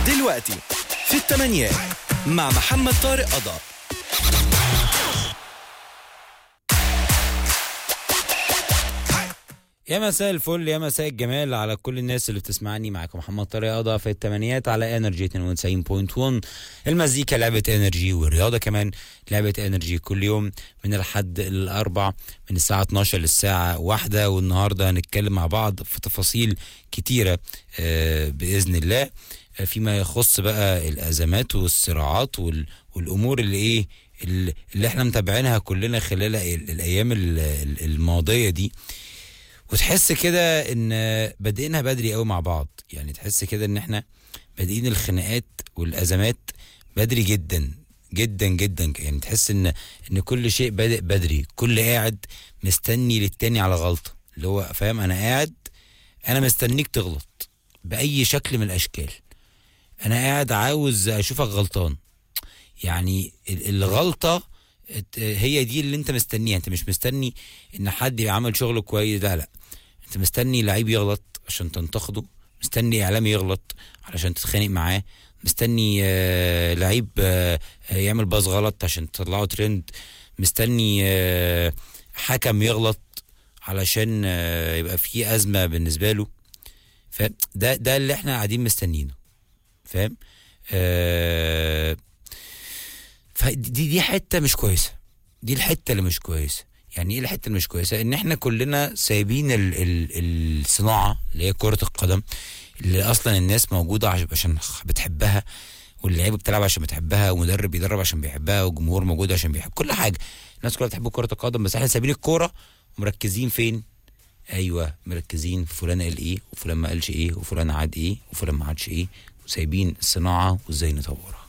دلوقتي في التمانيات مع محمد طارق قضا. يا مساء الفل، يا مساء الجمال على كل الناس اللي بتسمعني. معاكم محمد طارق قضا في التمانيات على انرجي 92.1. المزيكا لعبة انرجي والرياضة كمان لعبة انرجي، كل يوم من الحد الاربع من الساعة 12 للساعة 1. والنهاردة هنتكلم مع بعض في تفاصيل كتيرة بإذن الله فيما يخص بقى الأزمات والصراعات والأمور اللي احنا متابعينها كلنا خلال الأيام الماضية دي. وتحس كده ان بادئينها بدري قوي مع بعض، يعني تحس كده ان احنا بادئين الخناقات والازمات بدري جدا جدا جدا. يعني تحس ان كل شيء بادئ بدري، كل قاعد مستني للتاني على غلطة، اللي هو فاهم انا قاعد انا مستنيك تغلط باي شكل من الاشكال، انا قاعد عاوز اشوفك غلطان. يعني الغلطة هي دي اللي انت مستنيها. انت مش مستني ان حد يعمل شغله كويس، لا انت مستني لعيب يغلط عشان تنتقده، مستني اعلامي يغلط علشان تتخانق معاه، مستني لعيب يعمل باص غلط عشان تطلعه ترند، مستني حكم يغلط علشان يبقى فيه ازمة بالنسبة له. فاهم؟ ده اللي احنا قاعدين مستنينه. فاهم؟ فدي حتة مش كويسة، دي الحتة اللي مش كويسة. يعني ايه الحتة اللي مش كويسة؟ ان احنا كلنا سايبين الصناعة اللي هي كرة القدم، اللي اصلا الناس موجودة عشان بتحبها، واللعيبة بتلعب عشان بتحبها، ومدرب بيدرب عشان بيحبها، والجمهور موجود عشان بيحب كل حاجة. الناس كلها بتحب كرة القدم، بس احنا سايبين الكورة ومركزين فين؟ ايوه مركزين في فلان قال ايه، وفلان ما قالش ايه، وفلان عاد ايه، وفلان ما عادش ايه، وسايبين الصناعة وازاي نطورها.